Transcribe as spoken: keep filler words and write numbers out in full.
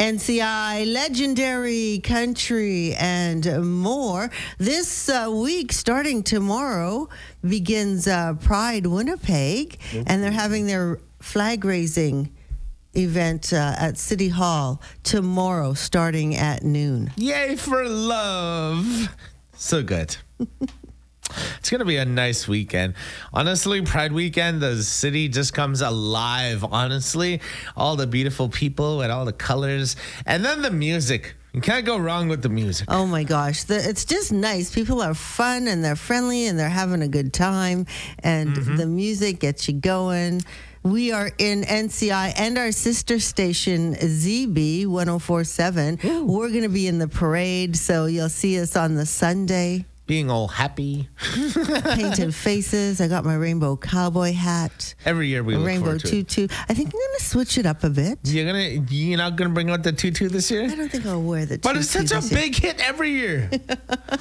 N C I, legendary country, and more. This uh, week, starting tomorrow, begins uh, Pride Winnipeg, mm-hmm. and they're having their flag raising event uh, at City Hall tomorrow, starting at noon. Yay for love. So good. It's going to be a nice weekend. Honestly, Pride weekend, the city just comes alive, honestly. All the beautiful people and all the colors. And then the music. You can't go wrong with the music. Oh, my gosh. The, it's just nice. People are fun, and they're friendly, and they're having a good time. And mm-hmm. the music gets you going. We are in N C I and our sister station, Z B one oh four point seven. Ooh. We're going to be in the parade, so you'll see us on the Sunday. Being all happy. Painted faces. I got my rainbow cowboy hat. Every year we look rainbow forward to tutu. it. I think I'm going to switch it up a bit. You're gonna, you're not going to bring out the tutu this year? I don't think I'll wear the tutu. But it's such a big hit every year.